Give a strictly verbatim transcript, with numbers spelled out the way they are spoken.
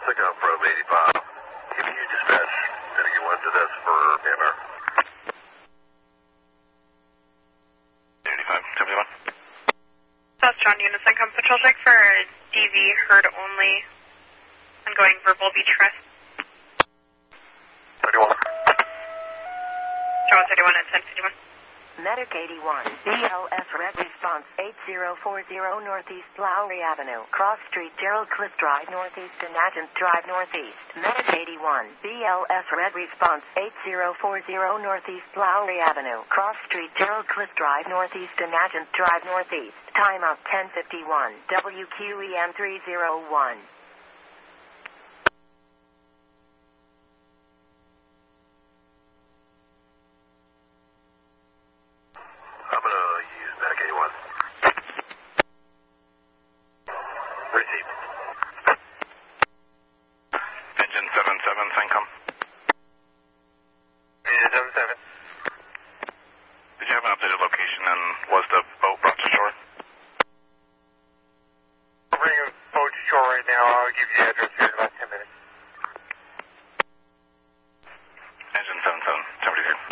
Pickup from eighty-five. Giving you dispatch. Heading you one to this for hammer. eighty-five, seventy-one. South John Unison, come patrol check for D V, heard only, ongoing verbal beach rest. thirty-one. John thirty-one at ten fifty-one. Medic eighty-one, B L S Red Response eight zero four zero Northeast Lowry Avenue, Cross Street, Gerald Cliff Drive Northeast and Nagins Drive Northeast. Medic eighty-one, B L S Red Response eight zero four zero Northeast Lowry Avenue, Cross Street, Gerald Cliff Drive Northeast and Nagins Drive Northeast. Time out ten fifty-one, W Q E M three zero one. I'm going to use Medic eighty-one. Receive. Engine seven seven, Sancom. Engine seven seven. Did you have an updated location and was the boat brought to shore? I'm bringing a boat to shore right now. I'll give you the address.